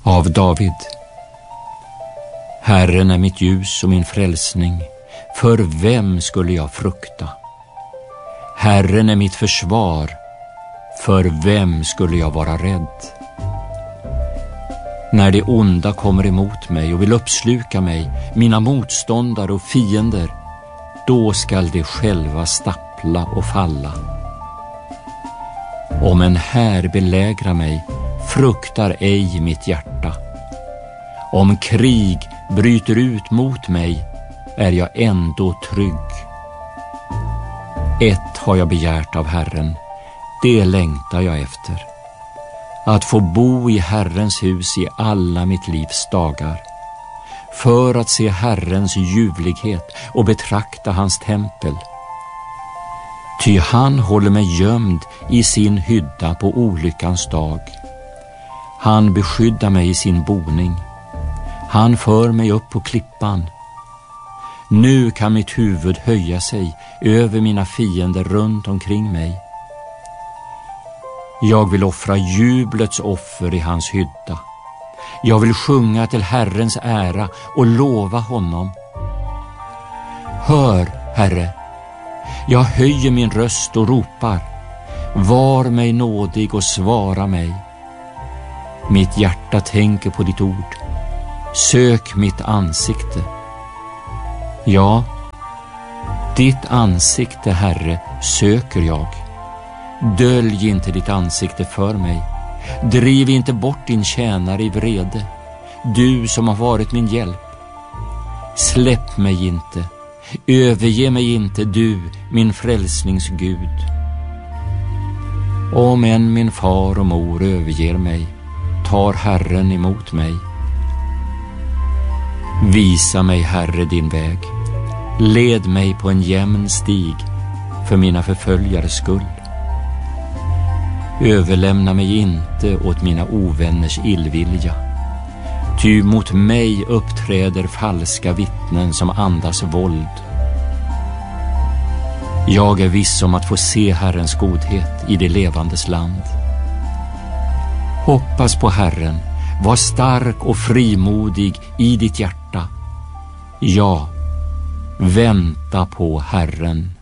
Av David. Herren är mitt ljus och min frälsning. För vem skulle jag frukta? Herren är mitt försvar. För vem skulle jag vara rädd? När det onda kommer emot mig och vill uppsluka mig, mina motståndare och fiender, då skall de själva stappla och falla. Om en här belägrar mig, fruktar ej mitt hjärta. Om krig bryter ut mot mig, är jag ändå trygg. Ett har jag begärt av Herren, det längtar jag efter. Att få bo i Herrens hus i alla mitt livs dagar, för att se Herrens ljuvlighet och betrakta hans tempel. Ty han håller mig gömd i sin hydda på olyckans dag. Han beskyddar mig i sin boning. Han för mig upp på klippan. Nu kan mitt huvud höja sig över mina fiender runt omkring mig. Jag vill offra jublets offer i hans hydda. Jag vill sjunga till Herrens ära och lova honom. Hör, Herre, jag höjer min röst och ropar. Var mig nådig och svara mig. Mitt hjärta tänker på ditt ord. Sök mitt ansikte. Ja, ditt ansikte, Herre, söker jag. Dölj inte ditt ansikte för mig. Driv inte bort din tjänare i vrede, du som har varit min hjälp. Släpp mig inte, överge mig inte, du, min frälsningsgud. Om än min far och mor överger mig, tar Herren emot mig. Visa mig, Herre, din väg. Led mig på en jämn stig för mina förföljares skull. Överlämna mig inte åt mina ovänners illvilja. Ty mot mig uppträder falska vittnen som andas våld. Jag är viss om att få se Herrens godhet i det levandes land. Hoppas på Herren, var stark och frimodig i ditt hjärta. Ja, vänta på Herren.